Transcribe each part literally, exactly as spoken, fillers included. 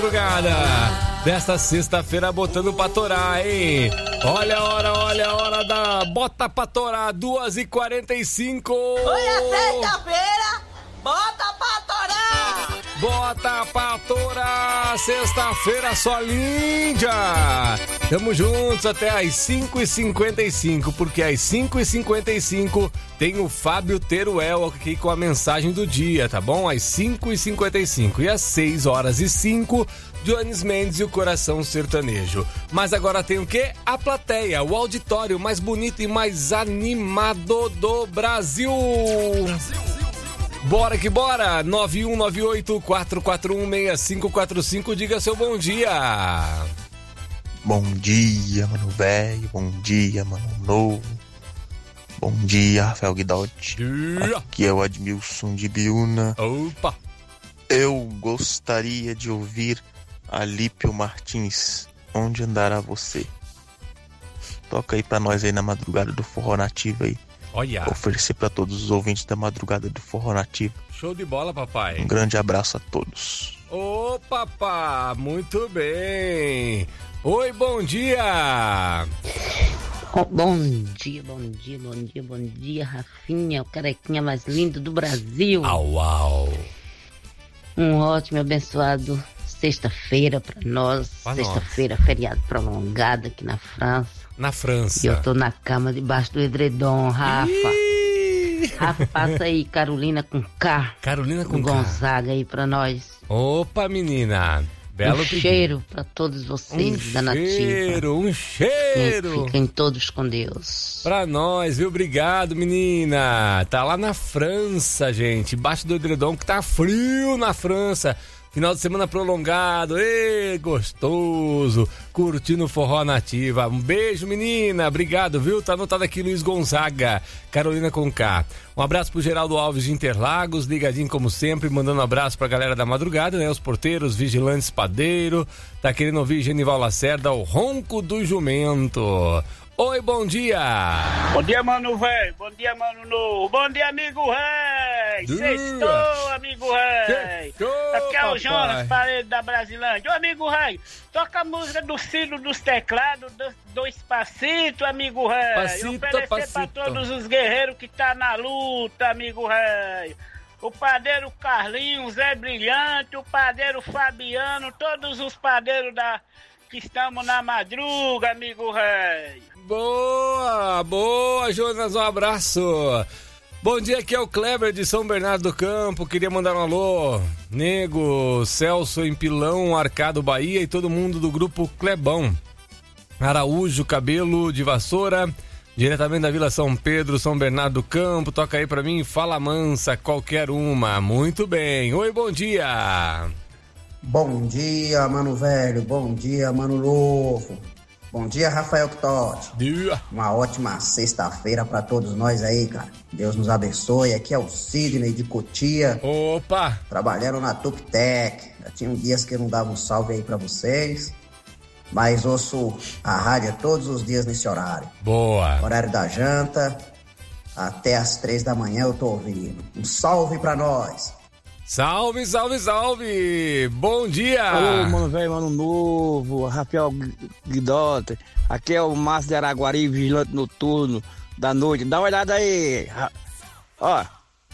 Madrugada desta sexta-feira botando pra torar, hein? Olha a hora, olha a hora da Bota pra torar, duas e quarenta e cinco. Hoje é sexta-feira, bota pra torar! Bota pra torar, sexta-feira só linda! Tamo juntos até às cinco e cinquenta e cinco, porque às cinco e cinquenta e cinco tem o Fábio Teruel aqui com a mensagem do dia, tá bom? Às cinco e cinquenta e cinco e às seis horas e cinco, Jones Mendes e o Coração Sertanejo. Mas agora tem o quê? A plateia, o auditório mais bonito e mais animado do Brasil. Brasil. Bora que bora! nove um nove oito, quatro quatro um, seis cinco quatro cinco, diga seu bom dia! Bom dia, mano velho, bom dia, mano novo, bom dia, Rafael Guidotti, aqui é o Admilson de Biúna. Opa! Eu gostaria de ouvir Alípio Martins, Onde Andará Você? Toca aí pra nós aí na madrugada do Forró Nativo aí. Olha. Oferecer para todos os ouvintes da madrugada do Forró Nativo. Show de bola, papai. Um grande abraço a todos. Ô, papá, muito bem. Oi, bom dia. Oh, bom dia, bom dia, bom dia, bom dia, Rafinha, o carequinha mais lindo do Brasil. Au, au. Um ótimo e abençoado sexta-feira para nós. Pra sexta-feira, nós. Feriado prolongado aqui na França. Na França. E eu tô na cama debaixo do edredom, Rafa. Ih! Rafa, passa aí Carolina com K. Carolina com um K. Gonzaga aí pra nós. Opa, menina. Belo um pedido. cheiro pra todos vocês um da Nativa. cheiro, um cheiro. Fiquem todos com Deus. Pra nós, viu? Obrigado, menina. Tá lá na França, gente. Embaixo do edredom que tá frio na França. Final de semana prolongado, ê, gostoso, curtindo o Forró Nativa. Um beijo, menina, obrigado, viu? Tá anotado aqui Luiz Gonzaga, Carolina com K. Um abraço pro Geraldo Alves de Interlagos, ligadinho como sempre, mandando um abraço pra galera da madrugada, né? Os porteiros, vigilantes, padeiro, tá querendo ouvir Genival Lacerda, o ronco do jumento. Oi, bom dia! Bom dia, mano velho, bom dia, mano novo, bom dia, amigo rei! Sextou, amigo rei! Aqui é o Jonas, parede da Brasilândia. Ô, amigo rei, toca a música do Ciro dos Teclados, do, do Espacito, amigo rei! Passito, oferecer passito. pra todos os guerreiros que tá na luta, amigo rei! O padeiro Carlinhos, Zé Brilhante, o padeiro Fabiano, todos os padeiros da... que estamos na madruga, amigo rei. Boa, boa, Jonas, um abraço. Bom dia, aqui é o Kleber de São Bernardo do Campo, queria mandar um alô. Nego, Celso em Pilão, Arcado, Bahia e todo mundo do grupo Clebão. Araújo, Cabelo de Vassoura, diretamente da Vila São Pedro, São Bernardo do Campo, toca aí pra mim, Fala Mansa, qualquer uma. Muito bem, oi, bom dia. Bom dia, mano velho. Bom dia, mano novo. Bom dia, Rafael Guidotti. Uma ótima sexta-feira pra todos nós aí, cara. Deus nos abençoe. Aqui é o Sidney de Cotia. Opa! Trabalhando na Tuptec. Já tinha dias que eu não dava um salve aí pra vocês. Mas ouço a rádio todos os dias nesse horário. Boa! Horário da janta. Até às três da manhã eu tô ouvindo. Um salve pra nós. Salve, salve, salve! Bom dia! Alô, mano velho, mano novo, Rafael Guidotti. Aqui é o Márcio de Araguari, vigilante noturno da noite. Dá uma olhada aí. Ó.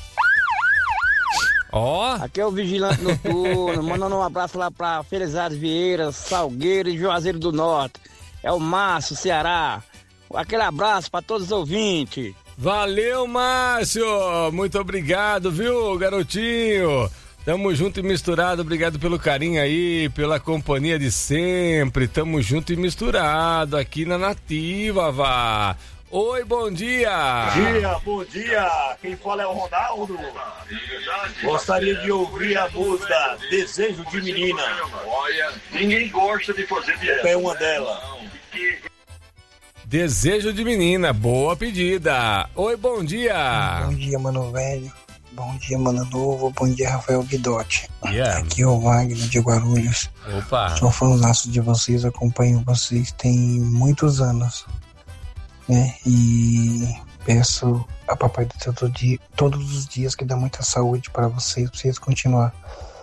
Ó. Aqui é o vigilante noturno. Mandando um abraço lá pra Felizardo Vieira, Salgueiro e Juazeiro do Norte. É o Márcio, Ceará. Aquele abraço pra todos os ouvintes. Valeu, Márcio! Muito obrigado, viu, garotinho? Tamo junto e misturado, obrigado pelo carinho aí, pela companhia de sempre. Tamo junto e misturado aqui na Nativa, vá. Oi, bom dia! Bom dia, bom dia! Quem fala é o Ronaldo. Gostaria de ouvir a música Desejo de Menina. Olha, ninguém gosta de fazer dieta. É uma delas. Desejo de Menina, boa pedida. Oi, bom dia. Bom dia, mano velho. Bom dia, mano novo. Bom dia, Rafael Guidotti. Yeah. Aqui é o Wagner de Guarulhos. Opa. Sou fãzaço de vocês, acompanho vocês tem muitos anos, né? E peço a Papai do Céu todo dia, todos os dias que dá muita saúde para vocês, pra vocês continuar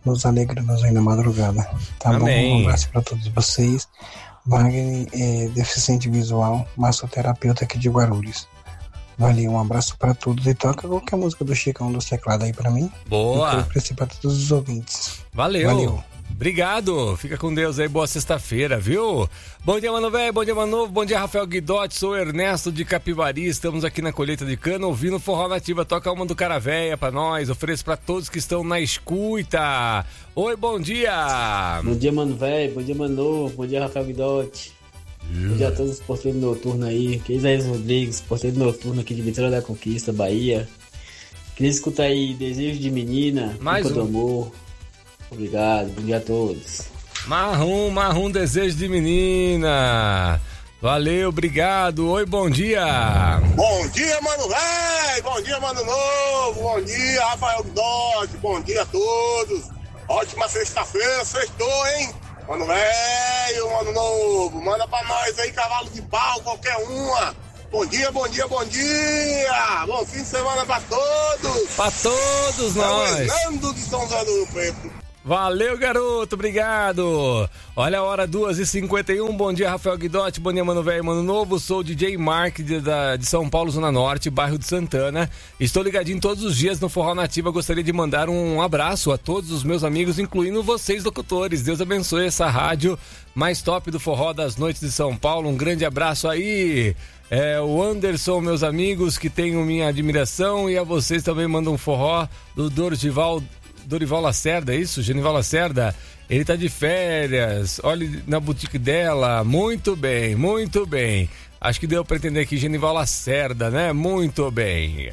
nos alegramos aí na madrugada. Tá Amém. bom? Um abraço para todos vocês. Wagner é deficiente visual, massoterapeuta aqui de Guarulhos. Valeu, um abraço para todos e toca qualquer música do Chicão dos teclados aí para mim. Boa. Eu oferecer para todos os ouvintes. Valeu. Valeu. Obrigado, fica com Deus aí, boa sexta-feira, viu? Bom dia, mano velho, bom dia, mano novo, bom dia, Rafael Guidotti, sou Ernesto de Capivari, estamos aqui na colheita de cana, ouvindo Forró Nativa, toca uma do cara véia pra nós, ofereço pra todos que estão na escuta. Oi, bom dia! Bom dia, mano velho, bom dia, mano novo, bom dia, Rafael Guidotti. Yeah. Bom dia a todos os porteiros noturnos aí, que é Isaías Rodrigues, porteiro noturno aqui de Vitória da Conquista, Bahia. Queria escutar aí Desejo de Menina, Mais Culpa um. do Amor. Obrigado, bom dia a todos. Marrom, marrom, desejo de menina. Valeu, obrigado. Oi, bom dia. Bom dia, mano velho. Bom dia, mano novo. Bom dia, Rafael Guidotti. Bom dia a todos. Ótima sexta-feira, sextou, hein? Mano velho, mano novo. Manda pra nós aí, cavalo de pau, qualquer uma. Bom dia, bom dia, bom dia. Bom fim de semana pra todos. Pra todos nós. Fernando de São José do Rio Preto. Valeu, garoto, obrigado. Olha a hora, duas e cinquenta e um. Bom dia, Rafael Guidotti. Bom dia, mano velho, mano novo. Sou o D J Mark de, da, de São Paulo, Zona Norte, bairro de Santana. Estou ligadinho todos os dias no Forró Nativa. Gostaria de mandar um abraço a todos os meus amigos, incluindo vocês, locutores. Deus abençoe essa rádio mais top do Forró das Noites de São Paulo. Um grande abraço aí. É, o Anderson, meus amigos, que tenham minha admiração. E a vocês também mandam um forró do Dorival Dorival Lacerda, é isso? Genival Lacerda, ele tá de férias, olhe na boutique dela, muito bem, muito bem, acho que deu pra entender que Genival Lacerda, né? Muito bem.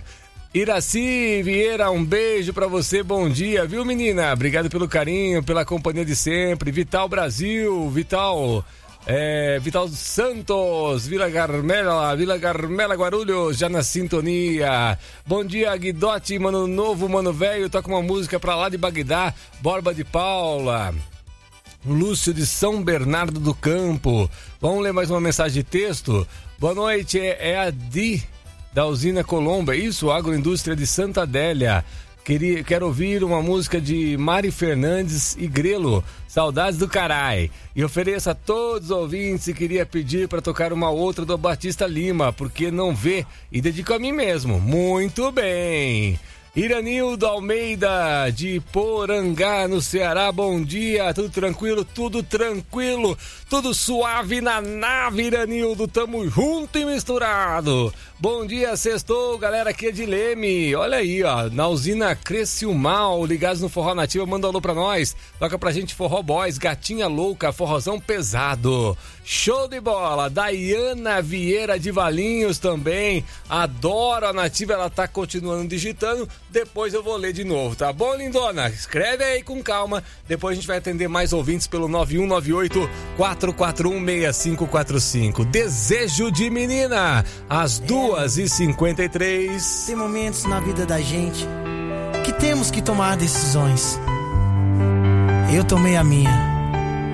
Iraci Vieira, um beijo pra você, bom dia, viu, menina? Obrigado pelo carinho, pela companhia de sempre. Vital Brasil, Vital... É, Vital Santos, Vila Carmela, Vila Carmela Guarulhos, já na sintonia. Bom dia, Guidotti, mano novo, mano velho. Toca uma música pra lá de Bagdá, Borba de Paula. Lúcio de São Bernardo do Campo. Vamos ler mais uma mensagem de texto. Boa noite, é, é a Di da usina Colombo, é isso? Agroindústria de Santa Adélia. Queria, quero ouvir uma música de Mari Fernandes e Grelo, Saudades do Carai. E ofereço a todos os ouvintes e queria pedir para tocar uma outra do Batista Lima, porque não vê, e dedico a mim mesmo. Muito bem. Iranildo Almeida, de Porangá, no Ceará, bom dia, tudo tranquilo, tudo tranquilo, tudo suave na nave, Iranildo, tamo junto e misturado. Bom dia, sextou, galera, aqui é de Leme, olha aí, ó, na usina Criciúmal, ligados no Forró Nativa, manda um alô pra nós, toca pra gente Forró Boys, Gatinha Louca, forrozão pesado, show de bola. Daiana Vieira de Valinhos também, adoro a Nativa, ela tá continuando digitando, depois eu vou ler de novo, tá bom, lindona? Escreve aí com calma, depois a gente vai atender mais ouvintes pelo nove um nove oito, quatro quatro um, seis cinco quatro cinco. Desejo de Menina, às duas e cinquenta e três. Tem momentos na vida da gente que temos que tomar decisões. Eu tomei a minha.